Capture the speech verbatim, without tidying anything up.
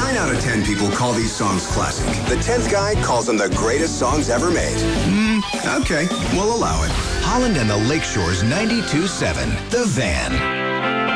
Nine out of ten people call these songs classic. The tenth guy calls them the greatest songs ever made. Hmm, okay, we'll allow it. Holland and the Lakeshore's ninety-two point seven, The Van.